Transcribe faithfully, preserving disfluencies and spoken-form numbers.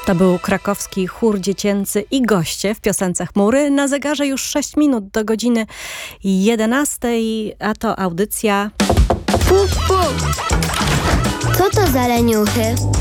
To był krakowski chór dziecięcy i goście w piosence Chmury. Na zegarze już sześć minut do godziny jedenastej, a to audycja... Puf, puf. Co to za leniuchy?